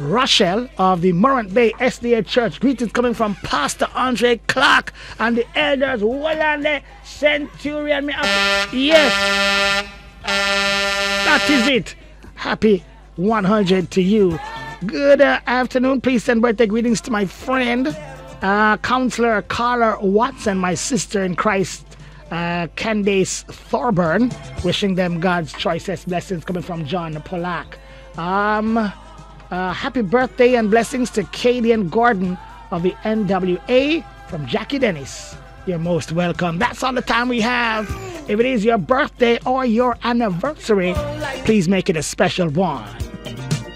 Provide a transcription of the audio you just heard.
Rochelle of the Morant Bay SDA Church. Greetings coming from Pastor Andre Clark and the elders Wallande Centurion. Yes, that is it. Happy 100 to you. Good afternoon. Please send birthday greetings to my friend, Counselor Carla Watson, my sister in Christ, Candace Thorburn. Wishing them God's choicest blessings coming from John Polak. Happy birthday and blessings to Cadian Gordon of the NWA from Jackie Dennis. You're most welcome. That's all the time we have. If it is your birthday or your anniversary, please make it a special one.